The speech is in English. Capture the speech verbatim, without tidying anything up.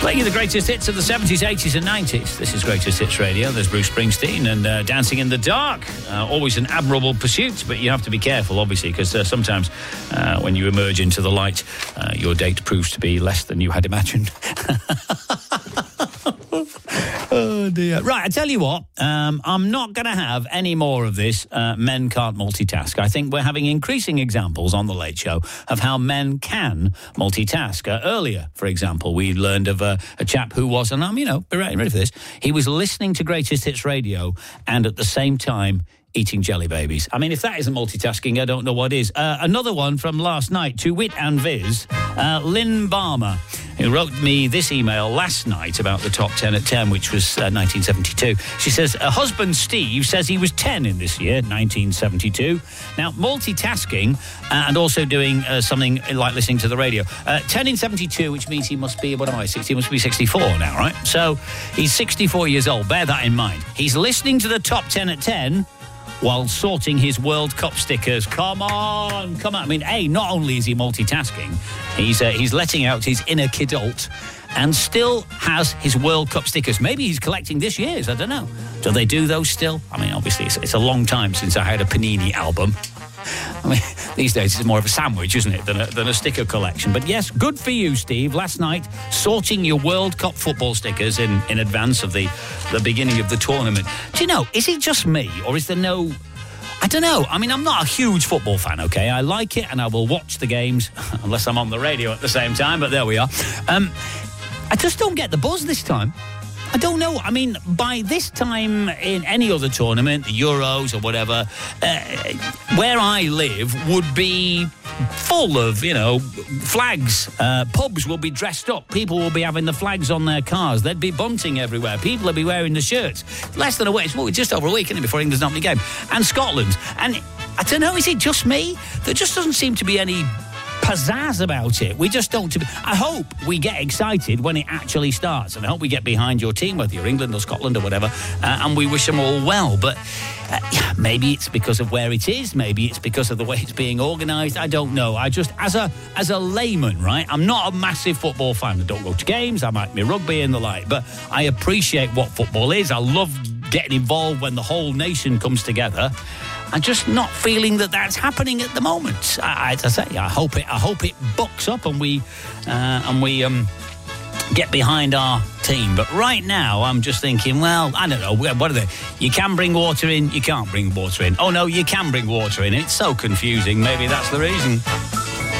Playing you the greatest hits of the seventies, eighties and nineties. This is Greatest Hits Radio. There's Bruce Springsteen and uh, Dancing in the Dark. Uh, always an admirable pursuit, but you have to be careful, obviously, because uh, sometimes uh, when you emerge into the light, uh, your date proves to be less than you had imagined. Oh, dear. Right, I tell you what, um, I'm not going to have any more of this uh, men can't multitask. I think we're having increasing examples on The Late Show of how men can multitask. Uh, earlier, for example, we learned of uh, a chap who was, and I'm, you know, ready, ready for this, he was listening to Greatest Hits Radio and at the same time eating jelly babies. I mean, if that isn't multitasking, I don't know what is. Uh, another one from last night, to wit and viz, uh, Lynn Barmer, who wrote me this email last night about the top ten at ten, which was uh, nineteen seventy-two. She says, her husband Steve says he was ten in this year, nineteen seventy-two. Now, multitasking uh, and also doing uh, something like listening to the radio. Uh, ten in seventy-two, which means he must be, what am I, sixty? He must be sixty-four now, right? So he's sixty-four years old. Bear that in mind. He's listening to the top ten at ten while sorting his World Cup stickers. Come on, come on. I mean, A, not only is he multitasking, he's uh, he's letting out his inner kidult and still has his World Cup stickers. Maybe he's collecting this year's, I don't know. Do they do those still? I mean, obviously, it's, it's a long time since I had a Panini album. I mean, these days it's more of a sandwich, isn't it, than a, than a sticker collection. But yes, good for you, Steve. Last night, sorting your World Cup football stickers in, in advance of the, the beginning of the tournament. Do you know, is it just me, or is there no... I don't know. I mean, I'm not a huge football fan, OK? I like it and I will watch the games, unless I'm on the radio at the same time, but there we are. Um, I just don't get the buzz this time. I don't know. I mean, by this time in any other tournament, the Euros or whatever, uh, where I live would be full of, you know, flags. Uh, pubs will be dressed up. People will be having the flags on their cars. There'd be bunting everywhere. People will be wearing the shirts. Less than a week. It's well, just over a week, isn't it, before England's opening game. And Scotland. And I don't know, is it just me? There just doesn't seem to be any pizzazz about it. We just don't... I hope we get excited when it actually starts, and I hope we get behind your team, whether you're England or Scotland or whatever, uh, and we wish them all well. But uh, yeah, maybe it's because of where it is, maybe it's because of the way it's being organised. I don't know. I just, as a as a layman, right, I'm not a massive football fan. I don't go to games, I might be rugby and the like, but I appreciate what football is. I love getting involved when the whole nation comes together. I'm just not feeling that that's happening at the moment. I, as I say, I hope it. I hope it bucks up and we uh, and we um, get behind our team. But right now, I'm just thinking, well, I don't know. What are they? You can bring water in. You can't bring water in. Oh no, you can bring water in. It's so confusing. Maybe that's the reason.